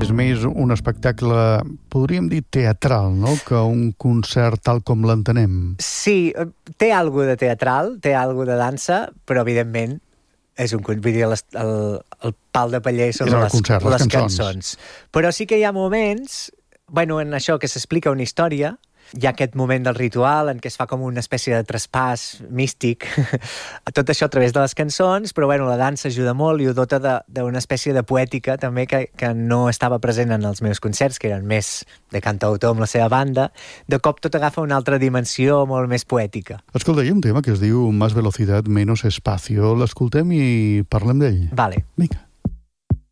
és més un espectacle, podríem dir, teatral, no?, que un concert tal com l'entenem. Sí, té alguna de teatral, té alguna de dansa, però evidentment és un vull dir, el pal de paller són les cançons. Però sí que hi ha moments, en això que s'explica una història, hi ha aquest moment del ritual en què es fa com una espècie de traspàs místic, tot això a través de les cançons, però la dansa ajuda molt i ho dota d'una espècie de poètica també que no estava present en els meus concerts, que eren més de cantautor amb la seva banda. De cop tot agafa una altra dimensió molt més poètica. Escolta, hi ha un tema que es diu Más velocidad, menos espacio. L'escoltem i parlem d'ell. Vale. Vinga.